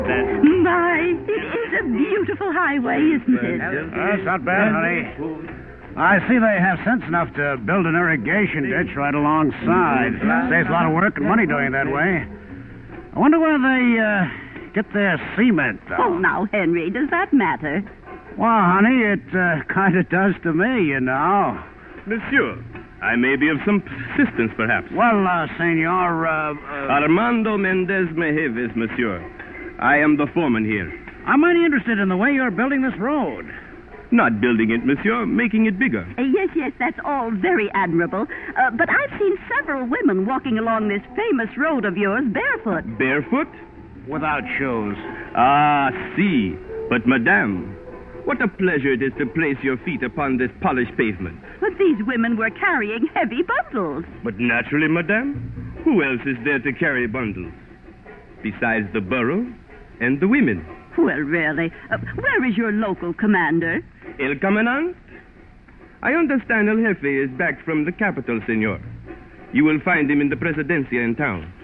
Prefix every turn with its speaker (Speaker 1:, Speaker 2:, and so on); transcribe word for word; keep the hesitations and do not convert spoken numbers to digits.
Speaker 1: My, it is a beautiful highway, isn't it?
Speaker 2: That's not bad, honey. I see they have sense enough to build an irrigation ditch right alongside. Saves a lot of work and money doing it that way. I wonder where they uh, get their cement, though.
Speaker 1: Oh, now, Henry, does that matter?
Speaker 2: Well, honey, it uh, kind of does to me, you know.
Speaker 3: Monsieur, I may be of some assistance, perhaps.
Speaker 2: Well, uh, senor, uh, uh...
Speaker 3: Armando Mendez Mejeves, monsieur. I am the foreman here.
Speaker 2: I'm mighty interested in the way you're building this road.
Speaker 3: Not building it, monsieur, making it bigger.
Speaker 1: Uh, yes, yes, that's all very admirable. Uh, but I've seen several women walking along this famous road of yours barefoot.
Speaker 3: Barefoot?
Speaker 2: Without shoes.
Speaker 3: Ah, see. But, madame, what a pleasure it is to place your feet upon this polished pavement.
Speaker 1: But these women were carrying heavy bundles.
Speaker 3: But naturally, madame, who else is there to carry bundles? Besides the borough and the women.
Speaker 1: Well, really, uh, where is your local commander?
Speaker 3: El Commandant? I understand El Jefe is back from the capital, senor. You will find him in the Presidencia in town.